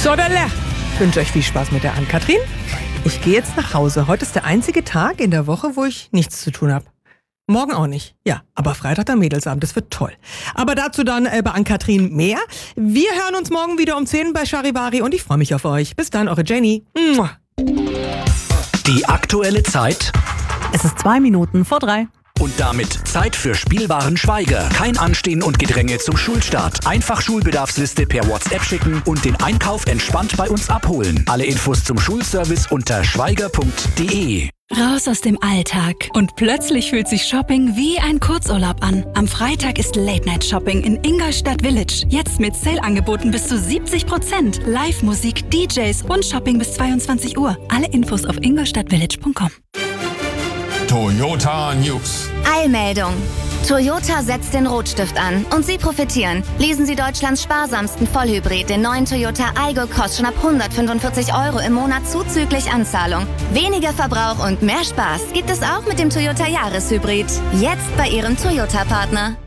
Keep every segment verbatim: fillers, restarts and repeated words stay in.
Sodala. Ich wünsche euch viel Spaß mit der Ann-Kathrin. Ich gehe jetzt nach Hause. Heute ist der einzige Tag in der Woche, wo ich nichts zu tun habe. Morgen auch nicht. Ja, aber Freitag der Mädelsabend, das wird toll. Aber dazu dann äh, bei Ann-Kathrin mehr. Wir hören uns morgen wieder um zehn bei Charivari und ich freue mich auf euch. Bis dann, eure Jenny. Mua. Die aktuelle Zeit. Es ist zwei Minuten vor drei. Und damit Zeit für Spielwaren Schweiger. Kein Anstehen und Gedränge zum Schulstart. Einfach Schulbedarfsliste per WhatsApp schicken und den Einkauf entspannt bei uns abholen. Alle Infos zum Schulservice unter schweiger punkt de. Raus aus dem Alltag. Und plötzlich fühlt sich Shopping wie ein Kurzurlaub an. Am Freitag ist Late-Night-Shopping in Ingolstadt Village. Jetzt mit Sale-Angeboten bis zu siebzig Prozent. Live-Musik, D Js und Shopping bis zweiundzwanzig Uhr. Alle Infos auf ingolstadtvillage punkt com. Toyota News. Eilmeldung. Toyota setzt den Rotstift an und Sie profitieren. Lesen Sie Deutschlands sparsamsten Vollhybrid, den neuen Toyota Aygo, kostet schon ab hundertfünfundvierzig Euro im Monat zuzüglich Anzahlung. Weniger Verbrauch und mehr Spaß gibt es auch mit dem Toyota Jahreshybrid. Jetzt bei Ihrem Toyota-Partner.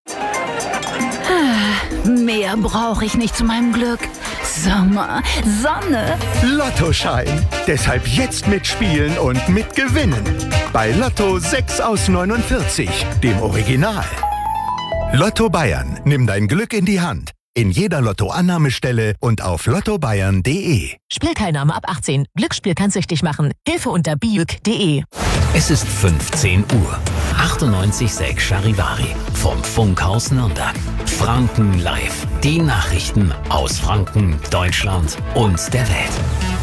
Mehr brauche ich nicht zu meinem Glück. Sommer, Sonne. Lottoschein. Deshalb jetzt mitspielen und mitgewinnen. Bei Lotto sechs aus neunundvierzig, dem Original. Lotto Bayern, nimm dein Glück in die Hand. In jeder Lotto-Annahmestelle und auf lotto bayern punkt de. Spielteilnahme ab achtzehn. Glücksspiel kann süchtig machen. Hilfe unter biuk punkt de. Es ist fünfzehn Uhr. achtundneunzig Komma sechs Charivari vom Funkhaus Nürnberg. Franken live. Die Nachrichten aus Franken, Deutschland und der Welt.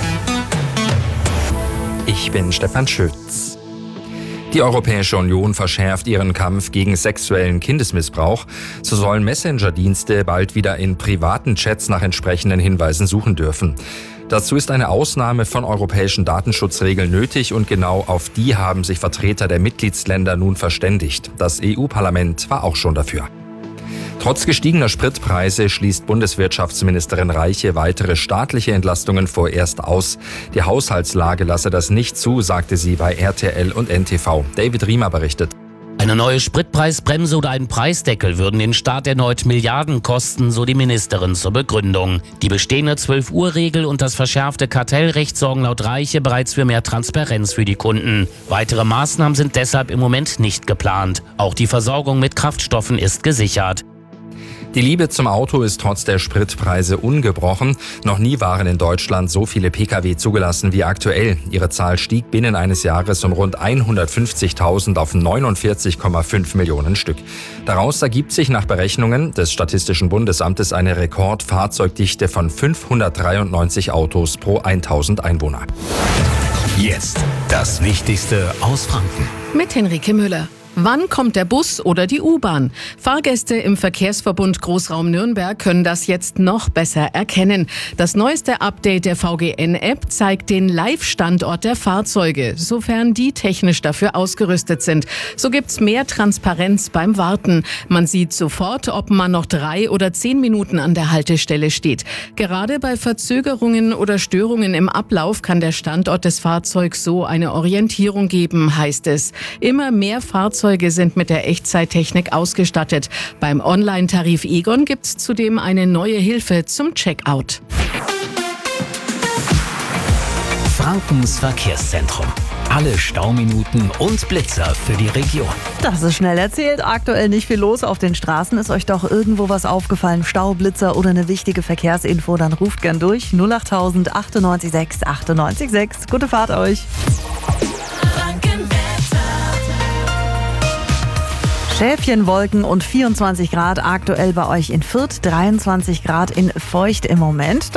Ich bin Stefan Schütz. Die Europäische Union verschärft ihren Kampf gegen sexuellen Kindesmissbrauch. So sollen Messenger-Dienste bald wieder in privaten Chats nach entsprechenden Hinweisen suchen dürfen. Dazu ist eine Ausnahme von europäischen Datenschutzregeln nötig und genau auf die haben sich Vertreter der Mitgliedsländer nun verständigt. Das E U-Parlament war auch schon dafür. Trotz gestiegener Spritpreise schließt Bundeswirtschaftsministerin Reiche weitere staatliche Entlastungen vorerst aus. Die Haushaltslage lasse das nicht zu, sagte sie bei R T L und N T V. David Riemer berichtet. Eine neue Spritpreisbremse oder ein Preisdeckel würden den Staat erneut Milliarden kosten, so die Ministerin zur Begründung. Die bestehende zwölf Uhr Regel und das verschärfte Kartellrecht sorgen laut Reiche bereits für mehr Transparenz für die Kunden. Weitere Maßnahmen sind deshalb im Moment nicht geplant. Auch die Versorgung mit Kraftstoffen ist gesichert. Die Liebe zum Auto ist trotz der Spritpreise ungebrochen. Noch nie waren in Deutschland so viele Pkw zugelassen wie aktuell. Ihre Zahl stieg binnen eines Jahres um rund hundertfünfzigtausend auf neunundvierzig Komma fünf Millionen Stück. Daraus ergibt sich nach Berechnungen des Statistischen Bundesamtes eine Rekordfahrzeugdichte von fünfhundertdreiundneunzig Autos pro tausend Einwohner. Jetzt das Wichtigste aus Franken. Mit Henrike Müller. Wann kommt der Bus oder die U-Bahn? Fahrgäste im Verkehrsverbund Großraum Nürnberg können das jetzt noch besser erkennen. Das neueste Update der V G N-App zeigt den Live-Standort der Fahrzeuge, sofern die technisch dafür ausgerüstet sind. So gibt's mehr Transparenz beim Warten. Man sieht sofort, ob man noch drei oder zehn Minuten an der Haltestelle steht. Gerade bei Verzögerungen oder Störungen im Ablauf kann der Standort des Fahrzeugs so eine Orientierung geben, heißt es. Immer mehr Fahrzeuge Fahrzeuge sind mit der Echtzeittechnik ausgestattet. Beim Online-Tarif Egon gibt es zudem eine neue Hilfe zum Checkout. Frankens Verkehrszentrum. Alle Stauminuten und Blitzer für die Region. Das ist schnell erzählt. Aktuell nicht viel los auf den Straßen. Ist euch doch irgendwo was aufgefallen? Stau, Blitzer oder eine wichtige Verkehrsinfo? Dann ruft gern durch. null achttausend achtundneunzig sechs achtundneunzig sechs. Gute Fahrt euch. Schäfchenwolken und vierundzwanzig Grad aktuell bei euch in Fürth, dreiundzwanzig Grad in Feucht im Moment.